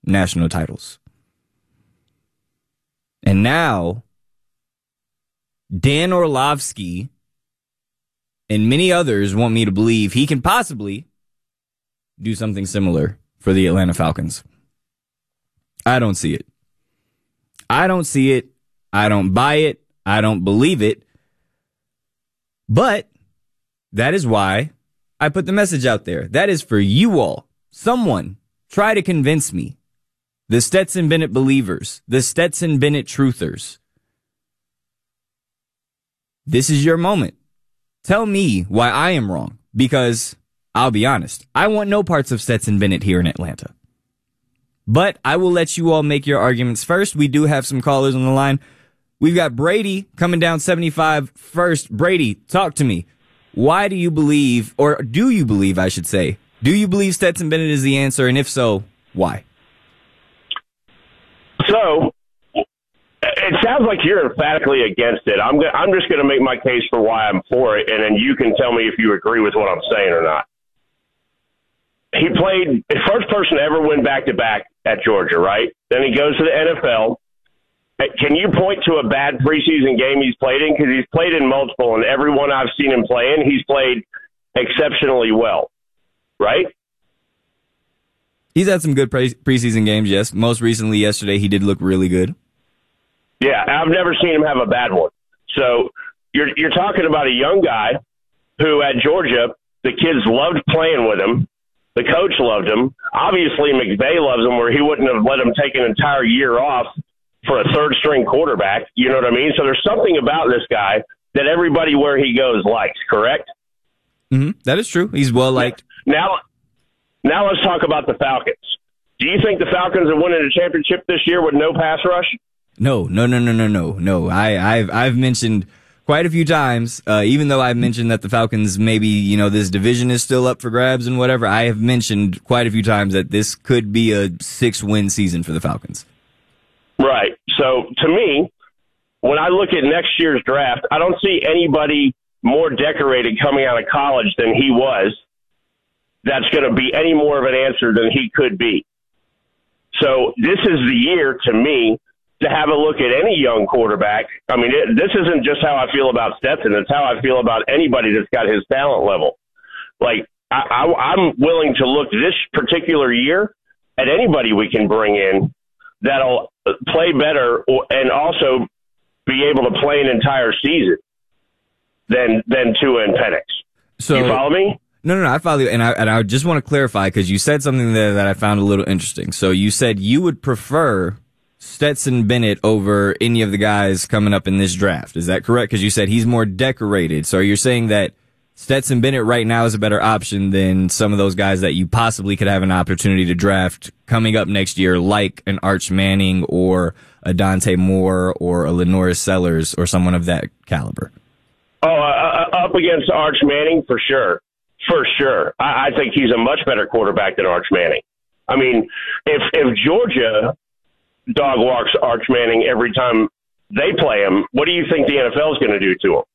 national titles. And now, Dan Orlovsky and many others want me to believe he can possibly do something similar for the Atlanta Falcons. I don't see it. I don't see it. I don't buy it. I don't believe it. But that is why I put the message out there. That is for you all. Someone try to convince me. The Stetson Bennett believers, the Stetson Bennett truthers. This is your moment. Tell me why I am wrong, because I'll be honest, I want no parts of Stetson Bennett here in Atlanta. But I will let you all make your arguments first. We do have some callers on the line. We've got Brady coming down 75 first. Brady, talk to me. Why do you believe, or do you believe, I should say, do you believe Stetson Bennett is the answer? And if so, why? So, it sounds like you're emphatically against it. I'm just going to make my case for why I'm for it, and then you can tell me if you agree with what I'm saying or not. He played the first person to ever win back-to-back at Georgia, right? Then he goes to the NFL. Can you point to a bad preseason game he's played in? Because he's played in multiple, and every one I've seen him play in, he's played exceptionally well, right? He's had some good preseason games, yes. Most recently, yesterday, he did look really good. Yeah, I've never seen him have a bad one. So you're talking about a young guy who at Georgia, the kids loved playing with him. The coach loved him. Obviously, McVay loves him, where he wouldn't have let him take an entire year off for a third-string quarterback. You know what I mean? So there's something about this guy that everybody where he goes likes, correct? Mm-hmm. That is true. He's well-liked. Now let's talk about the Falcons. Do you think the Falcons are winning a championship this year with no pass rush? No. I've mentioned quite a few times, even though I've mentioned that the Falcons maybe, this division is still up for grabs and whatever, I have mentioned quite a few times that this could be a 6-win season for the Falcons. Right. So, to me, when I look at next year's draft, I don't see anybody more decorated coming out of college than he was that's going to be any more of an answer than he could be. So, this is the year, to me, to have a look at any young quarterback. I mean, this isn't just how I feel about Stetson. It's how I feel about anybody that's got his talent level. Like, I'm willing to look this particular year at anybody we can bring in that'll play better and also be able to play an entire season than Tua and Penix. So, you follow me? No, I follow you. And I just want to clarify, because you said something there that I found a little interesting. So you said you would prefer Stetson Bennett over any of the guys coming up in this draft. Is that correct? Because you said he's more decorated. So you're saying that Stetson Bennett right now is a better option than some of those guys that you possibly could have an opportunity to draft coming up next year, like an Arch Manning or a Dante Moore or a Lenoris Sellers or someone of that caliber? Up against Arch Manning, for sure. For sure. I think he's a much better quarterback than Arch Manning. I mean, if Georgia dog walks Arch Manning every time they play him, what do you think the NFL is going to do to him?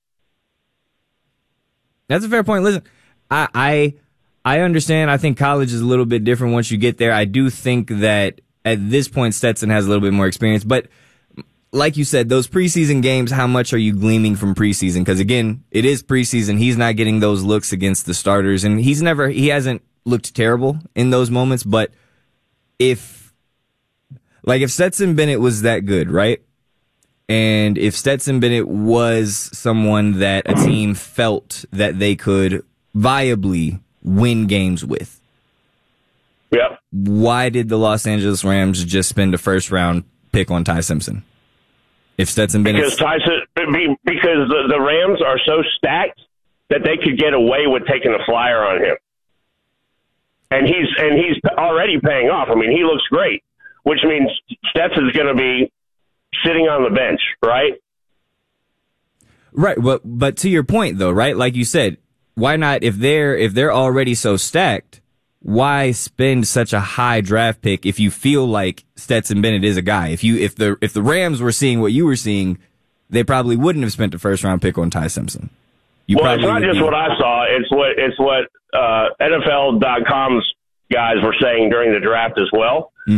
That's a fair point. Listen, I understand. I think college is a little bit different once you get there. I do think that at this point Stetson has a little bit more experience. But like you said, those preseason games, how much are you gleaming from preseason? Because, again, it is preseason. He's not getting those looks against the starters. And he hasn't looked terrible in those moments. But if Stetson Bennett was that good, right? And if Stetson Bennett was someone that a team felt that they could viably win games with, yeah, why did the Los Angeles Rams just spend a first-round pick on Ty Simpson? If Stetson Bennett, because the Rams are so stacked that they could get away with taking a flyer on him, and he's already paying off. I mean, he looks great, which means Stetson's going to be sitting on the bench, right? Right, but to your point though, right? Like you said, why not, if they're already so stacked, why spend such a high draft pick if you feel like Stetson Bennett is a guy? If the Rams were seeing what you were seeing, they probably wouldn't have spent a first round pick on Ty Simpson. It's not just what I saw, it's what NFL.com's guys were saying during the draft as well.